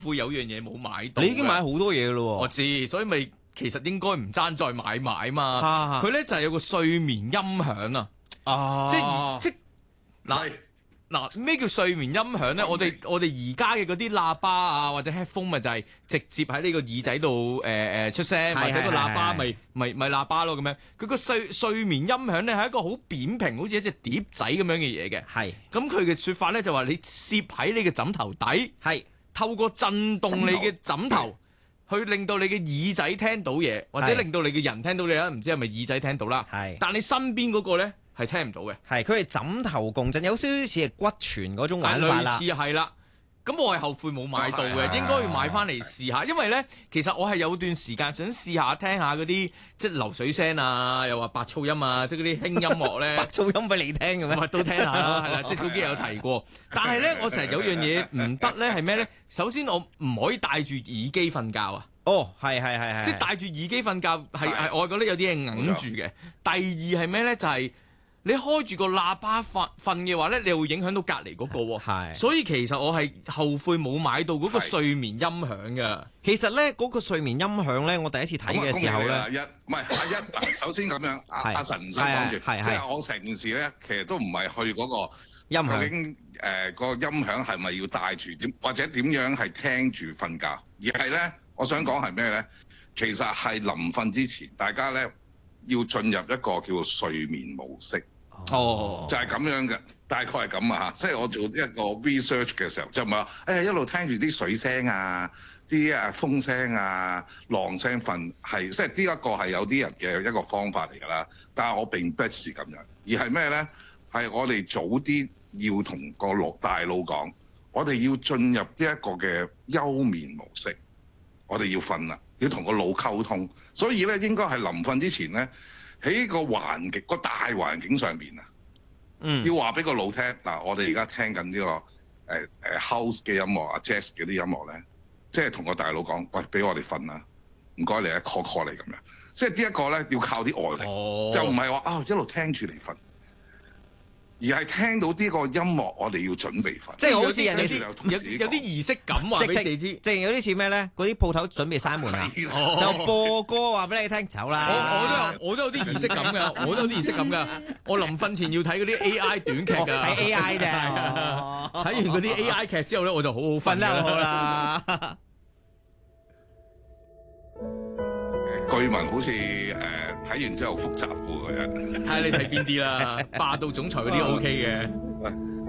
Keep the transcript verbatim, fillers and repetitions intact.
悔有樣嘢冇買到。 你已經買好多嘢咯我知，所以咪其實應該唔爭再買買嘛。 喎。 佢咧就係有個睡眠音響啊， 啊， 即係即嗱。 係嗱，咩叫睡眠音響咧？我哋我哋而家嘅嗰啲喇叭啊，或者 headphone 咪就係直接喺呢個耳仔度誒誒出聲， 係或者個喇叭係係咪咪咪喇叭咯咁樣。佢個睡睡眠音響咧係一個好扁平，好似一隻碟仔咁樣嘅嘢嘅。 係咁佢嘅説法咧就話你攝喺你嘅枕頭底， 係透過震動你嘅枕頭，去令到你嘅耳仔聽到嘢，或者係令到你嘅人聽到你啦。唔知係咪耳仔聽到啦？ 係但你身邊嗰個咧係聽唔到嘅。 係，佢係枕頭共振，有少少似係骨傳嗰種玩法啦類似。係啦，咁我係後悔冇買到嘅， 哦係應該要買翻嚟試下。因為咧，其實我係有段時間想試下聽下嗰啲即係流水聲啊，又話白噪音啊，即係嗰啲輕音樂咧白。噪音俾你聽嘅咩？ 咪都聽下啦，係啦，即係早幾日有提過。但係咧，我成日有樣嘢唔得咧，係咩咧？首先我唔可以戴住耳機瞓覺啊， 哦，係係係係， 即係戴住耳機瞓覺係係， 係我覺得有啲嘢揞住嘅。第二係咩咧？就係你開住個喇叭瞓瞓嘅話咧，你會影響到隔離嗰個喎。 係所以其實我係後悔冇買到嗰個係睡眠音響㗎。 其實咧嗰個睡眠音響咧，我第一次睇嘅時候咧， 一唔係阿一嗱，首先咁樣，阿係阿神唔使講住， 係係係即係我成件事咧，其實都唔係去嗰個音響究竟誒個音響係咪要帶住點，或者點樣係聽住瞓覺，而係咧，我想講係咩咧？其實係臨瞓之前，大家咧要進入一個叫做睡眠模式。 哦， 就係咁樣嘅，大概係咁啊嚇。即係我做一個 research 嘅時候，就唔係話誒一路聽住啲水聲啊、啲誒風聲啊、浪聲瞓，係即係呢一個係有啲人嘅一個方法嚟㗎啦。但係我並不是咁樣，而係咩咧？係我哋早啲要同個腦大腦講，我哋要進入呢一個嘅休眠模式，我哋要瞓啦，要同個腦溝通。所以咧，應該係臨瞓之前咧。喺個環境、個大環境上面啊， 嗯， 要話俾個腦聽嗱，我哋而家聽緊呢、呢個誒誒、呃、house 嘅音樂啊、jazz 嘅啲音樂咧，即係同個大腦講，喂，俾我哋瞓啦，唔該你啊 call call 你咁樣，即係呢一個咧要靠啲外力， 哦就唔係話啊一路聽住嚟瞓，而係聽到呢個音樂，我哋要準備瞓， 即係好似人哋有有啲有啲儀式感話俾自己知。 即係有啲似咩咧？嗰啲鋪頭準備閂門啦， 係啦哦就播歌話俾你聽，走我啦。 我都有我都有啲儀式感㗎，我都有啲儀式感㗎。我臨瞓前要睇嗰啲 A I 短劇㗎， 睇 A I 啫係啊睇完嗰啲 A I 劇之後咧，我就好好瞓瞓得好好啦。 啦。 據聞好似誒睇完之後複雜喎個人。 睇下你睇邊啲啦，霸道總裁嗰啲 O K 嘅。